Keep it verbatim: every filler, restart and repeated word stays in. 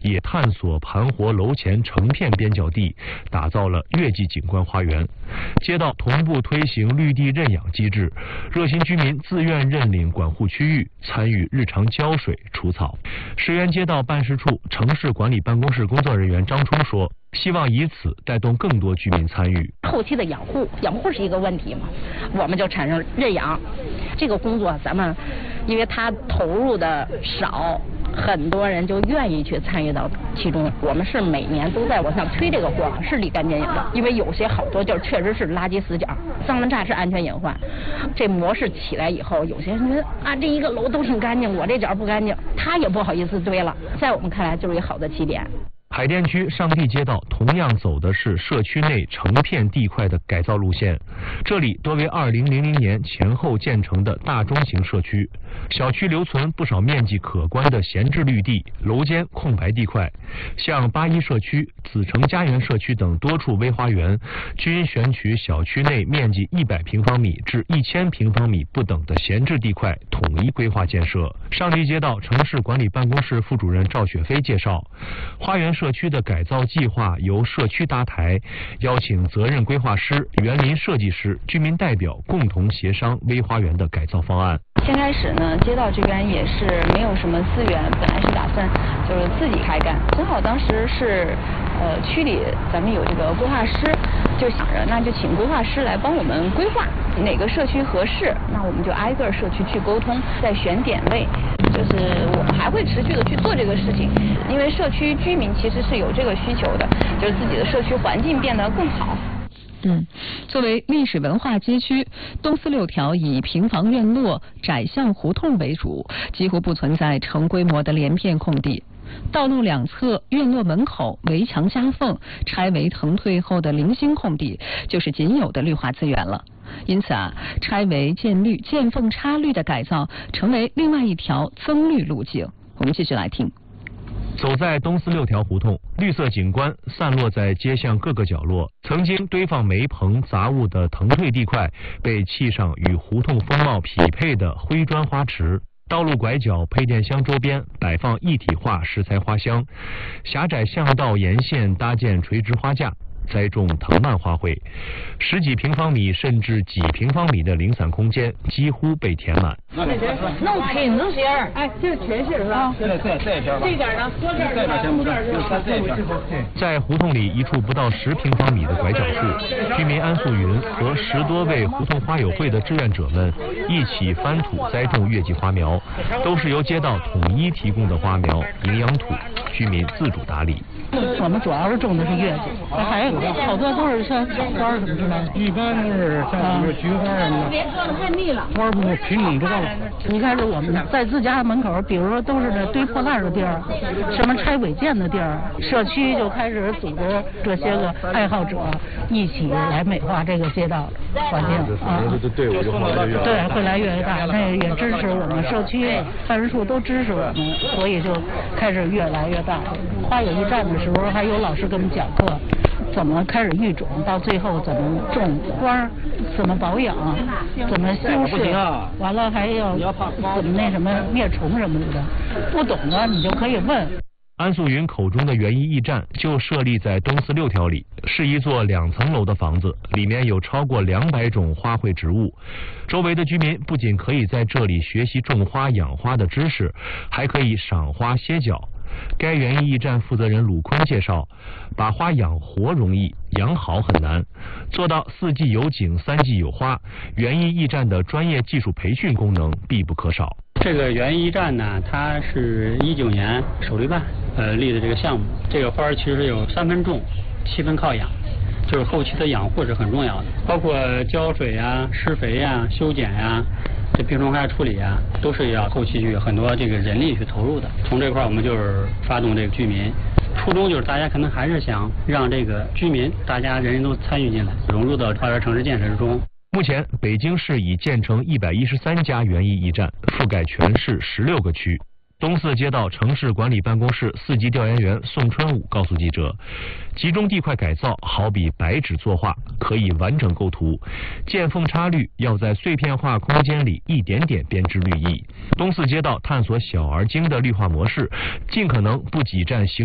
也探索盘活楼前成片边角地，打造了月季景观花园。街道同步推行绿地认养机制，热心居民自愿认领管护区域，参与日常浇水、除草。石原街道办事处城市管理办公室工作人员张冲说，希望以此带动更多居民参与。 后期的养护，养护是一个问题嘛，我们就产生认养这个工作，咱们因为他投入的少，很多人就愿意去参与到其中。我们是每年都在往上推这个活，是立竿见影的。因为有些好多地儿确实是垃圾死角，脏乱差是安全隐患。这模式起来以后，有些人觉得啊，这一个楼都挺干净，我这角不干净，他也不好意思堆了。在我们看来，就是一个好的起点。 海淀区上地街道同样走的是社区内成片地块的改造路线，这里多为二零零零年前后建成的大中型社区，小区留存不少面积可观的闲置绿地、楼间空白地块。像八一社区、子城家园社区等多处微花园，均选取小区内面积一百平方米至一千平方米不等的闲置地块，统一规划建设。上地街道城市管理办公室副主任赵雪飞介绍，花园社区的改造计划由社区搭台，邀请责任规划师、园林设计师、居民代表共同协商微花园的改造方案。 先开始呢，街道这边也是没有什么资源，本来是打算就是自己开干，正好当时是呃区里咱们有这个规划师，就想着那就请规划师来帮我们规划哪个社区合适，那我们就挨个社区去沟通，再选点位。就是我们还会持续的去做这个事情，因为社区居民其实是有这个需求的，就是自己的社区环境变得更好。 嗯，作为历史文化街区，东四六条以平房院落、窄巷胡同为主，几乎不存在成规模的连片空地。道路两侧、院落门口、围墙夹缝拆为腾退后的零星空地，就是仅有的绿化资源了。因此啊，拆为建绿、见缝插绿的改造，成为另外一条增绿路径。我们继续来听。 走在东四六条胡同，绿色景观散落在街巷各个角落。曾经堆放煤棚杂物的腾退地块，被砌上与胡同风貌匹配的灰砖花池。道路拐角、配电箱周边摆放一体化石材花箱，狭窄巷道沿线搭建垂直花架，栽种藤蔓花卉，十几平方米甚至几平方米的零散空间几乎被填满。 弄品子线儿，哎，这是全线是吧？对对对，这边吧。这边呢？左边是吧？右边是吧？这边。 在胡同里一处不到十平方米的拐角处，居民安素云和十多位胡同花友会的志愿者们一起翻土栽种月季花苗，都是由街道统一提供的花苗，营养土，居民自主打理。 我们主要是种的是月季，还有好多都是像小花什么之类的。 一般都是像什么菊花什么的。 别做的太密了。 花不品种多了。 一开始我们在自家门口，比如说都是这堆破烂的地儿，什么拆违建的地儿，社区就开始组织这些个爱好者一起来美化这个街道环境啊。 这队伍就越来越大。 对，会来越大，那也支持我们社区办事处都支持我们，所以就开始越来越大。花友驿站的时候，还有老师给我们讲课，怎么开始育种，到最后怎么种花，怎么保养，怎么修饰，完了还要怎么那什么灭虫什么的，不懂的你就可以问。 安素云口中的园艺驿站就设立在东四六条里，是一座两层楼的房子，里面有超过两百种花卉植物。周围的居民不仅可以在这里学习种花养花的知识，还可以赏花歇脚。该园艺驿站负责人鲁坤介绍，把花养活容易，养好很难，做到四季有景、三季有花，园艺驿站的专业技术培训功能必不可少。 这个园艺驿站呢，它是一九年首立办呃立的这个项目。这个花其实有三分种，七分靠养，就是后期的养护是很重要的，包括浇水呀、施肥呀、修剪呀。这病虫害处理啊，都是要后期去很多这个人力去投入的。从这块我们就是发动这个居民，初衷就是大家可能还是想让这个居民大家人人都参与进来，融入到花园城市建设之中。 目前，北京市已建成一百一十三家园艺驿站，覆盖全市十六个区。东四街道城市管理办公室四级调研员宋春武告诉记者，集中地块改造好比白纸作画，可以完整构图，见缝插绿要在碎片化空间里一点点编织绿意。东四街道探索小而精的绿化模式，尽可能不挤占行